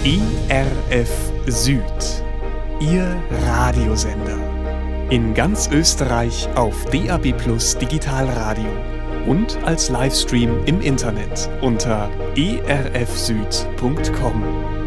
ERF Süd, Ihr Radiosender. In ganz Österreich auf DAB+ Digitalradio und als Livestream im Internet unter erfsüd.com.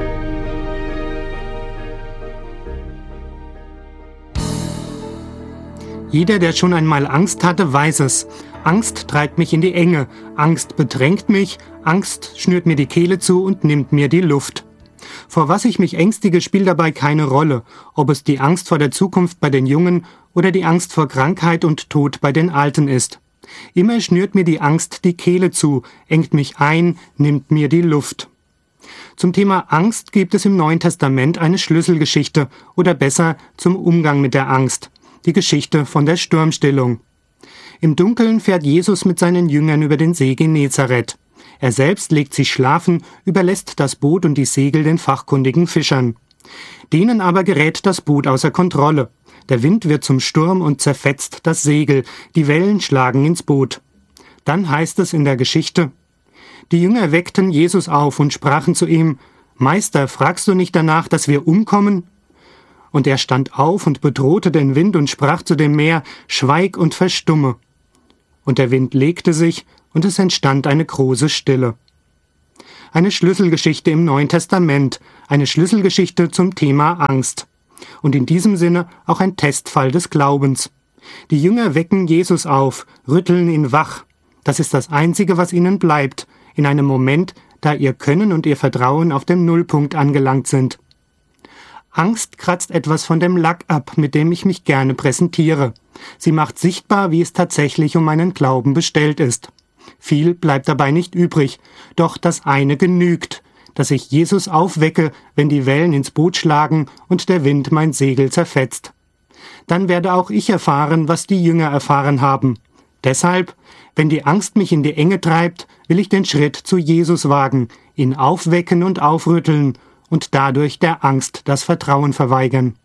Jeder, der schon einmal Angst hatte, weiß es. Angst treibt mich in die Enge, Angst bedrängt mich, Angst schnürt mir die Kehle zu und nimmt mir die Luft. Vor was ich mich ängstige, spielt dabei keine Rolle, ob es die Angst vor der Zukunft bei den Jungen oder die Angst vor Krankheit und Tod bei den Alten ist. Immer schnürt mir die Angst die Kehle zu, engt mich ein, nimmt mir die Luft. Zum Thema Angst gibt es im Neuen Testament eine Schlüsselgeschichte, oder besser zum Umgang mit der Angst. Die Geschichte von der Sturmstillung. Im Dunkeln fährt Jesus mit seinen Jüngern über den See Genezareth. Er selbst legt sich schlafen, überlässt das Boot und die Segel den fachkundigen Fischern. Denen aber gerät das Boot außer Kontrolle. Der Wind wird zum Sturm und zerfetzt das Segel, die Wellen schlagen ins Boot. Dann heißt es in der Geschichte: Die Jünger weckten Jesus auf und sprachen zu ihm: Meister, fragst du nicht danach, dass wir umkommen? Und er stand auf und bedrohte den Wind und sprach zu dem Meer: Schweig und verstumme. Und der Wind legte sich, und es entstand eine große Stille. Eine Schlüsselgeschichte im Neuen Testament, eine Schlüsselgeschichte zum Thema Angst. Und in diesem Sinne auch ein Testfall des Glaubens. Die Jünger wecken Jesus auf, rütteln ihn wach. Das ist das Einzige, was ihnen bleibt, in einem Moment, da ihr Können und ihr Vertrauen auf dem Nullpunkt angelangt sind. Angst kratzt etwas von dem Lack ab, mit dem ich mich gerne präsentiere. Sie macht sichtbar, wie es tatsächlich um meinen Glauben bestellt ist. Viel bleibt dabei nicht übrig, doch das eine genügt, dass ich Jesus aufwecke, wenn die Wellen ins Boot schlagen und der Wind mein Segel zerfetzt. Dann werde auch ich erfahren, was die Jünger erfahren haben. Deshalb, wenn die Angst mich in die Enge treibt, will ich den Schritt zu Jesus wagen, ihn aufwecken und aufrütteln und dadurch der Angst das Vertrauen verweigern.